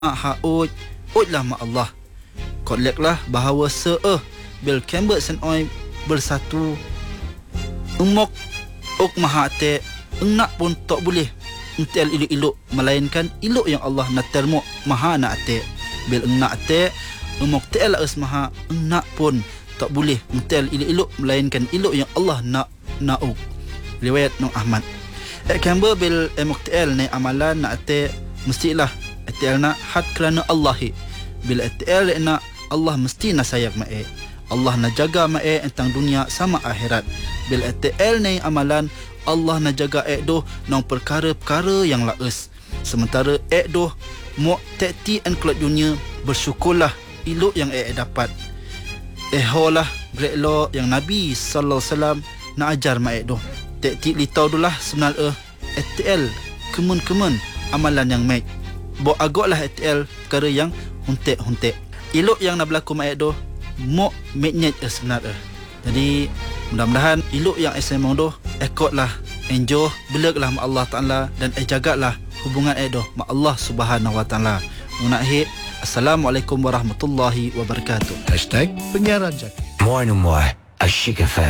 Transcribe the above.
Lah ma Allah. Koleklah bahawa bil kembet sen oi bersatu. Umok ok maha te nak pun tak boleh entel iluk-iluk melainkan iluk yang Allah nak termo maha nak te. Bil nak te umok te la maha nak pun tak boleh entel iluk-iluk melainkan iluk yang Allah nak. Riwayat Nung Ahmad. Kembet bil emoktel ni amalan nak te mestilah etel nak had kerana Allahi. Bila etel nak Allah mesti nak sayang mae. Allah nak jaga mae tentang dunia sama akhirat. Bila etel ni amalan Allah nak jaga doh nang perkara-perkara yang laes. Sementara doh mo tekti an kelak dunia bersyukurlah iluk yang dapat. Holah great yang Nabi sallallahu alaihi wasallam nak ajar mae doh. Tekti litau dulah sebenarnya etel kemun-kemun amalan yang baik. Bo agaklah etel perkara yang huntek-huntek. Iluk yang nak berlaku mak doh mo magnet sebenarnya. Jadi mudah-mudahan iluk yang semong doh ikutlah enjoy belaklah mak Allah Taala dan jagalah hubungan doh mak Allah Subhanahu Wa Taala. Munahi Assalamualaikum warahmatullahi wabarakatuh. #penyiaran Jaki. More and more Ashik FM.